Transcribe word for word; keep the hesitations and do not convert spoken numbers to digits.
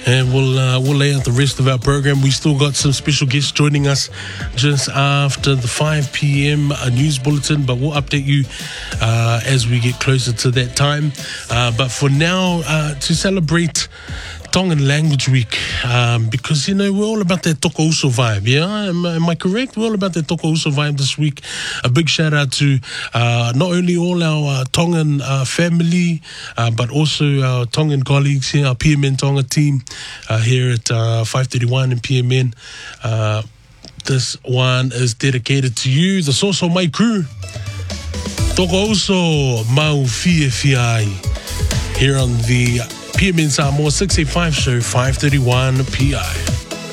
And we'll uh, we'll lay out the rest of our program. We still got some special guests joining us just after the five p.m. news bulletin, but we'll update you uh, as we get closer to that time. Uh, but for now, uh, to celebrate Tongan Language Week, um, because, you know, we're all about that Toko Uso vibe, yeah? Am, am I correct? We're all about that Toko Uso vibe this week. A big shout out to uh, not only all our uh, Tongan uh, family, uh, but also our Tongan colleagues here, our P M N Tonga team uh, here at uh, five thirty-one and P M N. Uh, this one is dedicated to you, the Soso Mai crew. Toko Uso Mau Fie Fiai, here on the P M N Samoa six eighty-five show, five thirty-one P I.